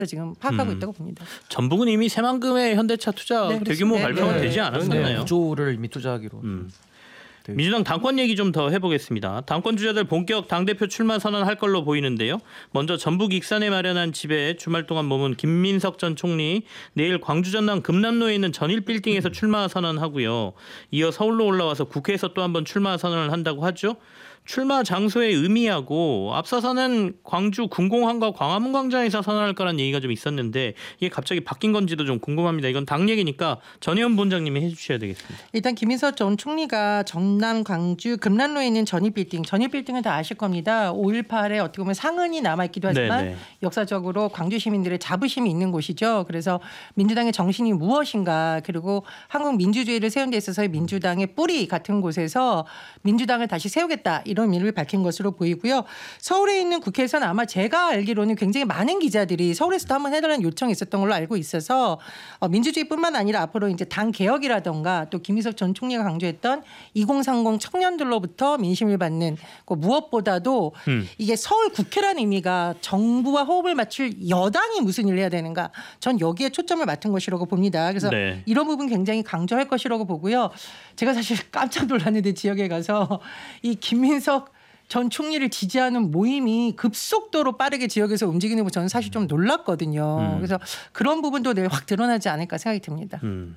지금 파악하고 있다고 봅니다. 전북은 이미 새만금의 현대차 투자 대규모 발표가 되지 않았었나요? 9조를 이미 투자하기로. 민주당 당권 얘기 좀 더 해보겠습니다. 당권 주자들 본격 당대표 출마 선언할 걸로 보이는데요. 먼저 전북 익산에 마련한 집에 주말 동안 머문 김민석 전 총리 내일 광주 전남 금남로에 있는 전일빌딩에서 출마 선언하고요. 이어 서울로 올라와서 국회에서 또 한 번 출마 선언을 한다고 하죠. 출마 장소의 의미하고 앞서서는 광주 군공항과 광화문 광장에서 선언할 거란 얘기가 좀 있었는데 이게 갑자기 바뀐 건지도 좀 궁금합니다. 이건 당 얘기니까 전혜원 본장님이 해주셔야 되겠습니다. 일단 김민석 전 총리가 전남 광주 금남로에 있는 전일빌딩은 다 아실 겁니다. 5.18에 어떻게 보면 상흔이 남아있기도 하지만 네네. 역사적으로 광주 시민들의 자부심이 있는 곳이죠. 그래서 민주당의 정신이 무엇인가 그리고 한국 민주주의를 세운 데 있어서의 민주당의 뿌리 같은 곳에서 민주당을 다시 세우겠다. 이런 의미를 밝힌 것으로 보이고요. 서울에 있는 국회에서는 아마 제가 알기로는 굉장히 많은 기자들이 서울에서도 한번 해달라는 요청이 있었던 걸로 알고 있어서 민주주의뿐만 아니라 앞으로 이제 당 개혁이라든가 또 김민석 전 총리가 강조했던 2030 청년들로부터 민심을 받는 무엇보다도 이게 서울 국회라는 의미가 정부와 호흡을 맞출 여당이 무슨 일을 해야 되는가 전 여기에 초점을 맞춘 것이라고 봅니다. 그래서 이런 부분 굉장히 강조할 것이라고 보고요. 제가 사실 깜짝 놀랐는데 지역에 가서 이 김민석 전 총리를 지지하는 모임이 급속도로 빠르게 지역에서 움직이는 거 저는 사실 좀 놀랐거든요. 그래서 그런 부분도 내일 확 드러나지 않을까 생각이 듭니다.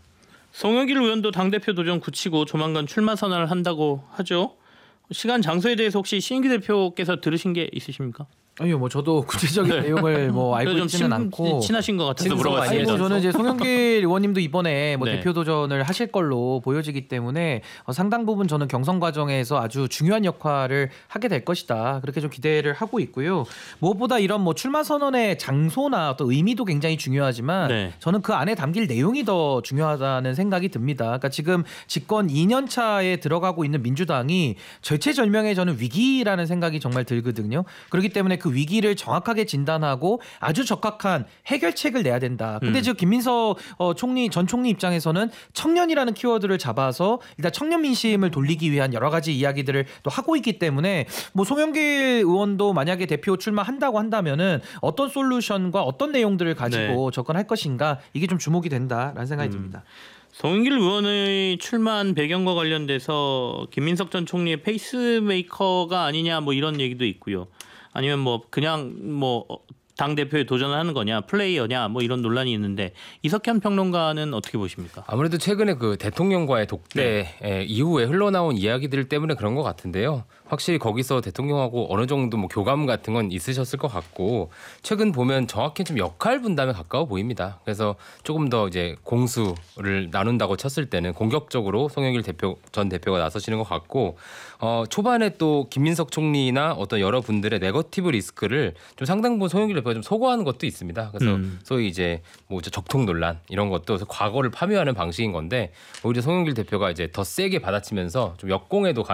송영길 의원도 당대표 도전 굳히고 조만간 출마 선언을 한다고 하죠. 시간 장소에 대해서 혹시 신인규 대표께서 들으신 게 있으십니까? 아니요, 뭐 저도 구체적인 내용을 뭐 알고 있지는 않고 친하신 것 같아서 물어봤습니다. 아니, 저는 이제 송영길 의원님도 이번에 뭐 대표 도전을 하실 걸로 보여지기 때문에 상당 부분 저는 경선 과정에서 아주 중요한 역할을 하게 될 것이다. 그렇게 좀 기대를 하고 있고요. 무엇보다 이런 뭐 출마 선언의 장소나 어떤 의미도 굉장히 중요하지만 저는 그 안에 담길 내용이 더 중요하다는 생각이 듭니다. 그러니까 지금 집권 2년 차에 들어가고 있는 민주당이 절체절명의 저는 위기라는 생각이 정말 들거든요. 그렇기 때문에 그 위기를 정확하게 진단하고 아주 적합한 해결책을 내야 된다. 근데 지금 김민석 전 총리 입장에서는 청년이라는 키워드를 잡아서 일단 청년 민심을 돌리기 위한 여러 가지 이야기들을 또 하고 있기 때문에 뭐 송영길 의원도 만약에 대표 출마한다고 한다면은 어떤 솔루션과 어떤 내용들을 가지고 접근할 것인가 이게 좀 주목이 된다라는 생각이 듭니다. 송영길 의원의 출마한 배경과 관련돼서 김민석 전 총리의 페이스메이커가 아니냐 뭐 이런 얘기도 있고요. 아니면 뭐 그냥 뭐 당대표에 도전을 하는 거냐 플레이어냐 뭐 이런 논란이 있는데 이석현 평론가는 어떻게 보십니까? 아무래도 최근에 그 대통령과의 독대 이후에 흘러나온 이야기들 때문에 그런 것 같은데요. 확실히 거기서 대통령하고 어느 정도 뭐 교감 같은 건 있으셨을 것 같고 최근 보면 정확히 좀 역할 분담에 가까워 보입니다. 그래서 조금 더 이제 공수를 나눈다고 쳤을 때는 공격적으로 송영길 전 대표가 나서시는 것 같고 초반에 또 김민석 총리나 어떤 여러 분들의 네거티브 리스크를 좀 상당 부분 송영길 대표가 좀 소거하는 것도 있습니다. 그래서 소위 이제 뭐 적통 논란 이런 것도 과거를 파묘하는 방식인 건데 오히려 송영길 대표가 이제 더 세게 받아치면서 좀 역공에도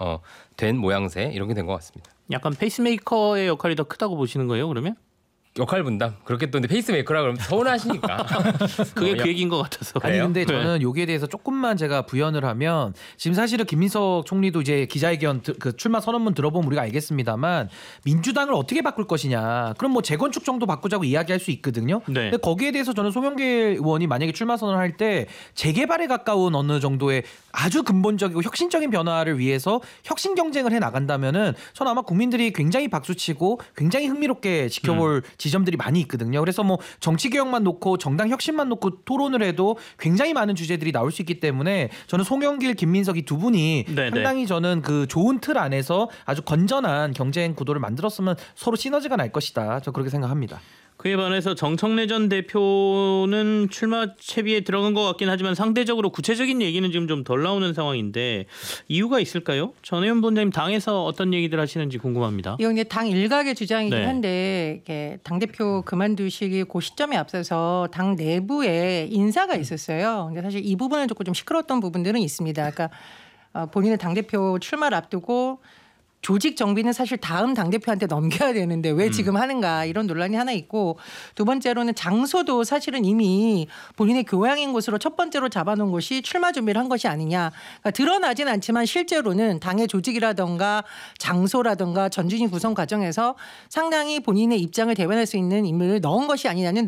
된 모양새 이렇게 된 것 같습니다. 약간 페이스메이커의 역할이 더 크다고 보시는 거예요, 그러면? 역할 분담. 그렇게 또 근데 페이스메이커라 그러면 서운하시니까. 그게 그 얘기인 것 같아서. 아니 근데 저는 여기에 대해서 조금만 제가 부연을 하면 지금 사실은 김민석 총리도 이제 기자회견 그 출마 선언문 들어보면 우리가 알겠습니다만 민주당을 어떻게 바꿀 것이냐. 그럼 뭐 재건축 정도 바꾸자고 이야기할 수 있거든요. 근데 거기에 대해서 저는 송영길 의원이 만약에 출마 선언을 할 때 재개발에 가까운 어느 정도의 아주 근본적이고 혁신적인 변화를 위해서 혁신 경쟁을 해 나간다면은 저는 아마 국민들이 굉장히 박수치고 굉장히 흥미롭게 지켜볼 지점들이 많이 있거든요. 그래서 뭐 정치 개혁만 놓고 정당 혁신만 놓고 토론을 해도 굉장히 많은 주제들이 나올 수 있기 때문에 저는 송영길, 김민석 이 두 분이 상당히 저는 그 좋은 틀 안에서 아주 건전한 경쟁 구도를 만들었으면 서로 시너지가 날 것이다. 저 그렇게 생각합니다. 그에 반해서 정청래 전 대표는 출마 채비에 들어간 것 같긴 하지만 상대적으로 구체적인 얘기는 지금 좀 덜 나오는 상황인데 이유가 있을까요? 전혜원 본장님 당에서 어떤 얘기들 하시는지 궁금합니다. 이건 이제 당 일각의 주장이긴 한데 당대표 그만두시기 그 시점에 앞서서 당 내부에 인사가 있었어요. 근데 사실 이 부분은 조금 좀 시끄러웠던 부분들은 있습니다. 그러니까 본인의 당대표 출마를 앞두고 조직 정비는 사실 다음 당대표한테 넘겨야 되는데 왜 지금 하는가 이런 논란이 하나 있고 두 번째로는 장소도 사실은 이미 본인의 교양인 곳으로 첫 번째로 잡아놓은 곳이 출마 준비를 한 것이 아니냐. 그러니까 드러나진 않지만 실제로는 당의 조직이라든가 장소라든가 전준위 구성 과정에서 상당히 본인의 입장을 대변할 수 있는 인물을 넣은 것이 아니냐는